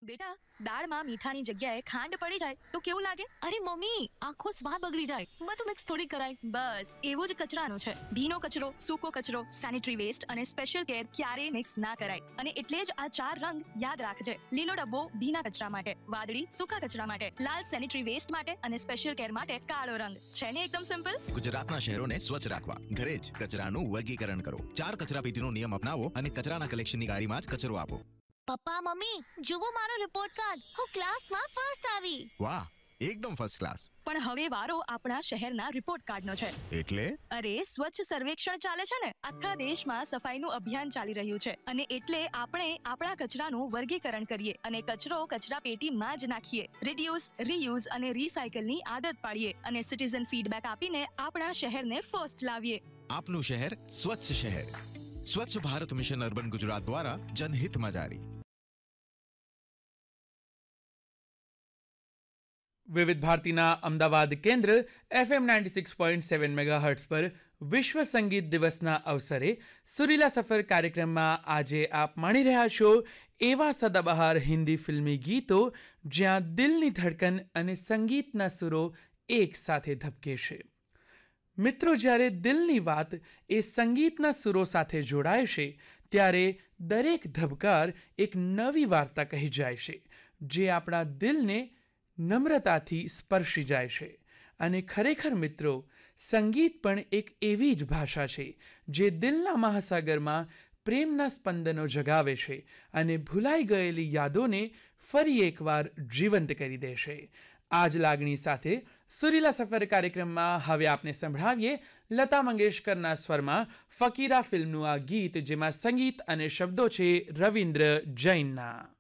બેટા, દાળમાં મીઠાની જગ્યાએ ખાંડ પડી જાય તો કેવું લાગે? અરે મમ્મી, આખો સ્વાદ બગડી જાય. બધું મિક્સ થોડી કરાય. બસ એવું જ કચરાનું છે. ભીનો કચરો, સૂકો કચરો, સેનિટરી વેસ્ટ અને સ્પેશિયલ કેર ક્યારેય મિક્સ ના કરાય. અને એટલે જ આ 4 રંગ યાદ રાખજે. લીલો ડબ્બો ભીના કચરા માટે, વાદળી સૂકા કચરા માટે, લાલ સેનિટરી વેસ્ટ માટે અને સ્પેશિયલ કેર માટે કાળો રંગ. છે ને એકદમ સિમ્પલ? ગુજરાતના શહેરોને સ્વચ્છ રાખવા ઘરે જ કચરાનું વર્ગીકરણ કરો. 4 કચરાપેટીનો નિયમ અપનાવો અને કચરાના કલેક્શનની ગાડીમાં જ કચરો આપો. પપ્પા મમ્મી, જુઓ મારો રિપોર્ટ કાર્ડ. હું ક્લાસમાં ફર્સ્ટ આવી. વાહ, એકદમ ફર્સ્ટ ક્લાસ. પણ હવે વારો આપણા શહેરના રિપોર્ટ કાર્ડનો છે. એટલે અરે, સ્વચ્છ સર્વેક્ષણ ચાલે છે ને. આખા દેશમાં સફાઈનું અભિયાન ચાલી રહ્યું છે અને એટલે આપણે આપણા કચરાનું વર્ગીકરણ કરીએ અને કચરો કચરા પેટીમાં જ નાખીએ. રિડ્યુસ, રીયુઝ અને રીસાયકલની આદત પાડીએ અને સિટીઝન ફીડબેક આપીને આપણા શહેરને ફર્સ્ટ લાવીએ. આપનું શહેર સ્વચ્છ શહેર. સ્વચ્છ ભારત મિશન અર્બન ગુજરાત દ્વારા જનહિતમાં જારી. વિવિધ ભારતીના અમદાવાદ કેન્દ્ર FM 96.7 મેગાહર્ટ્ઝ પર વિશ્વ સંગીત દિવસના અવસરે સુરીલા સફર કાર્યક્રમમાં આજે આપ માણી રહ્યા છો એવા સદાબહાર હિન્દી ફિલ્મી ગીતો જ્યાં દિલની ધડકન અને સંગીતના સુરો એક સાથે ધબકે છે. મિત્રો, જ્યારે દિલની વાત એ સંગીતના સુરો સાથે જોડાય છે ત્યારે દરેક ધબકાર એક નવી વાર્તા કહી જાય છે જે આપણા દિલને નમ્રતાથી સ્પર્શી જાય છે. અને ખરેખર મિત્રો, સંગીત પણ એક એવી જ ભાષા છે જે દિલના મહાસાગરમાં પ્રેમના સ્પંદનો જગાવે છે અને ભૂલાઈ ગયેલી યાદોને ફરી એકવાર જીવંત કરી દે છે. આ જ લાગણી સાથે સુરીલા સફર કાર્યક્રમમાં હવે આપને સંભળાવીએ લતા મંગેશકરના સ્વરમાં ફકીરા ફિલ્મનું આ ગીત, જેમાં સંગીત અને શબ્દો છે રવિન્દ્ર જૈનના.